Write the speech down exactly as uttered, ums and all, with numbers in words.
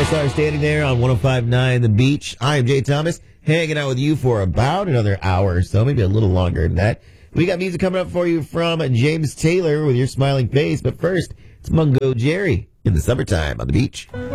Superstar standing there on one oh five point nine The Beach. I am Jay Thomas, hanging out with you for about another hour or so, maybe a little longer than that. We got music coming up for you from James Taylor with Your Smiling Face, but first, it's Mungo Jerry in the summertime on the beach.